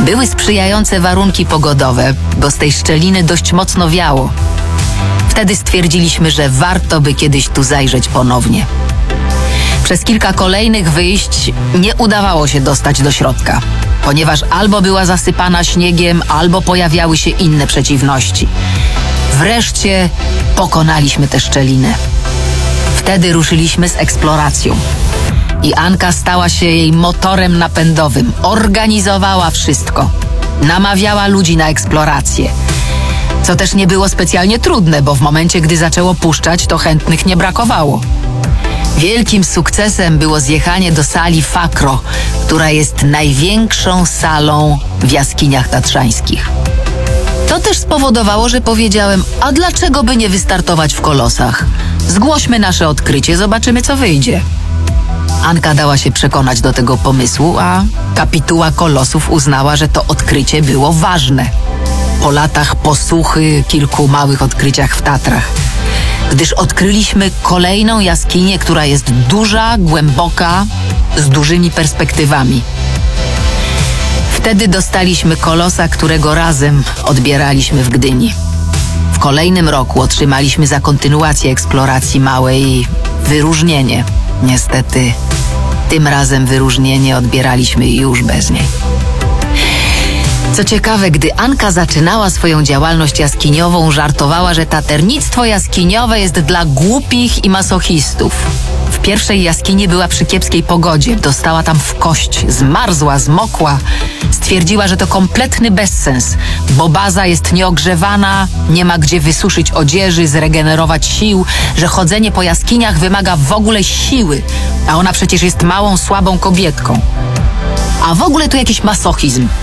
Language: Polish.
Były sprzyjające warunki pogodowe, bo z tej szczeliny dość mocno wiało. Wtedy stwierdziliśmy, że warto by kiedyś tu zajrzeć ponownie. Przez kilka kolejnych wyjść nie udawało się dostać do środka, ponieważ albo była zasypana śniegiem, albo pojawiały się inne przeciwności. Wreszcie pokonaliśmy tę szczelinę. Wtedy ruszyliśmy z eksploracją. I Anka stała się jej motorem napędowym. Organizowała wszystko. Namawiała ludzi na eksplorację. Co też nie było specjalnie trudne, bo w momencie, gdy zaczęło puszczać, to chętnych nie brakowało. Wielkim sukcesem było zjechanie do sali Fakro, która jest największą salą w jaskiniach tatrzańskich. To też spowodowało, że powiedziałem, a dlaczego by nie wystartować w Kolosach? Zgłośmy nasze odkrycie, zobaczymy co wyjdzie. Anka dała się przekonać do tego pomysłu, a kapituła Kolosów uznała, że to odkrycie było ważne. Po latach posłuchy, kilku małych odkryciach w Tatrach. Gdyż odkryliśmy kolejną jaskinię, która jest duża, głęboka, z dużymi perspektywami. Wtedy dostaliśmy Kolosa, którego razem odbieraliśmy w Gdyni. W kolejnym roku otrzymaliśmy za kontynuację eksploracji małej wyróżnienie. Niestety, tym razem wyróżnienie odbieraliśmy już bez niej. Co ciekawe, gdy Anka zaczynała swoją działalność jaskiniową, żartowała, że taternictwo jaskiniowe jest dla głupich i masochistów. W pierwszej jaskini była przy kiepskiej pogodzie, dostała tam w kość, zmarzła, zmokła. Stwierdziła, że to kompletny bezsens, bo baza jest nieogrzewana, nie ma gdzie wysuszyć odzieży, zregenerować sił, że chodzenie po jaskiniach wymaga w ogóle siły, a ona przecież jest małą, słabą kobietką. A w ogóle to jakiś masochizm.